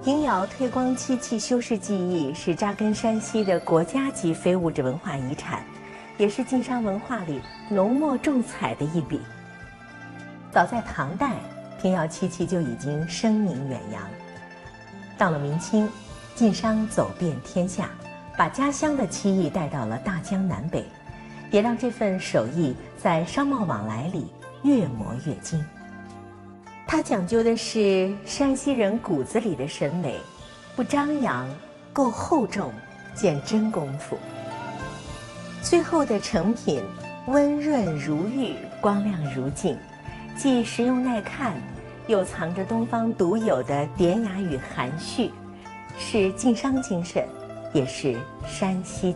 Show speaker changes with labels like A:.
A: 平遥推光漆器修饰技艺是扎根山西的国家级非物质文化遗产，也是晋商文化里浓墨重彩的一笔。早在唐代，平遥漆器就已经声名远扬。到了明清，晋商走遍天下，把家乡的漆艺带到了大江南北，也让这份手艺在商贸往来里越磨越精。它讲究的是山西人骨子里的审美，不张扬，够厚重，见真功夫。最后的成品温润如玉，光亮如镜，既实用耐看，又藏着东方独有的典雅与含蓄，是晋商精神，也是山西